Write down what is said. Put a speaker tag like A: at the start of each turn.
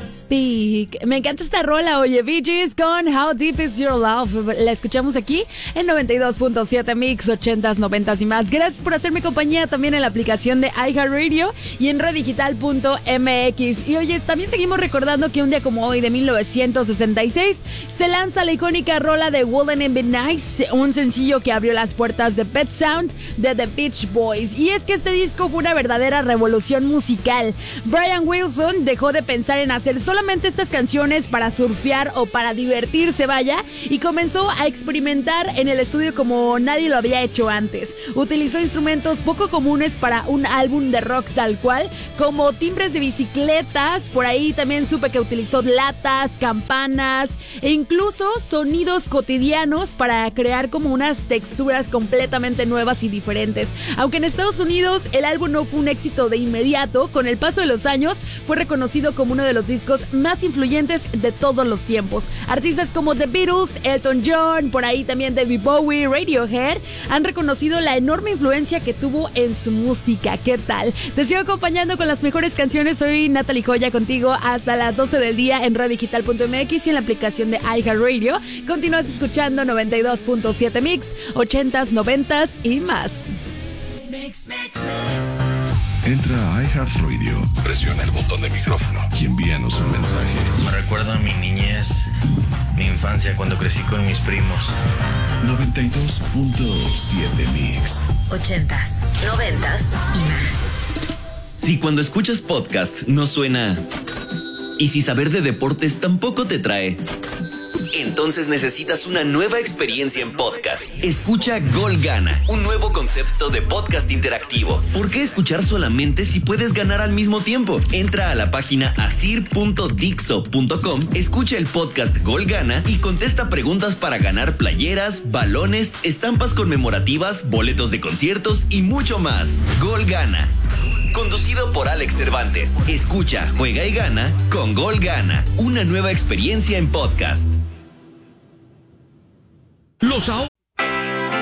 A: Speak. Me encanta esta rola, oye, Bee Gees con How Deep Is Your Love. La escuchamos aquí en 92.7 Mix, 80s, 90s y más. Gracias por hacerme compañía también en la aplicación de iHeartRadio y en reddigital.mx. Y oye, también seguimos recordando que un día como hoy de 1966 se lanza la icónica rola de Wouldn't It Be Nice, un sencillo que abrió las puertas de Pet Sound de The Beach Boys. Y es que este disco fue una verdadera revolución musical. Brian Wilson dejó de pensar en hacer solamente estas canciones para surfear o para divertirse, vaya, y comenzó a experimentar en el estudio como nadie lo había hecho antes. Utilizó instrumentos poco comunes para un álbum de rock tal cual, como timbres de bicicletas, por ahí también supe que utilizó latas, campanas e incluso sonidos cotidianos para crear como unas texturas completamente nuevas y diferentes. Aunque en Estados Unidos el álbum no fue un éxito de inmediato, con el paso de los años fue reconocido como uno de los discos más influyentes de todos los tiempos. Artistas como The Beatles, Elton John, por ahí también David Bowie, Radiohead, han reconocido la enorme influencia que tuvo en su música. ¿Qué tal? Te sigo acompañando con las mejores canciones. Soy Natalie Joya contigo hasta las 12 del día en reddigital.mx y en la aplicación de iHeartRadio. Continúas escuchando 92.7 Mix, 80s, 90s y más.
B: Entra a iHeartRadio, presiona el botón de micrófono y envíanos un mensaje.
C: Me recuerda a mi niñez, mi infancia cuando crecí con mis primos.
B: 92.7 Mix.
D: 80s, 90s y más.
E: Si cuando escuchas podcast no suena y si saber de deportes tampoco te trae, entonces necesitas una nueva experiencia en podcast. Escucha Gol Gana, un nuevo concepto de podcast interactivo. ¿Por qué escuchar solamente si puedes ganar al mismo tiempo? Entra a la página asir.dixo.com, escucha el podcast Gol Gana y contesta preguntas para ganar playeras, balones, estampas conmemorativas, boletos de conciertos y mucho más. Gol Gana. Conducido por Alex Cervantes. Escucha, juega y gana con Gol Gana. Una nueva experiencia en podcast.
F: Los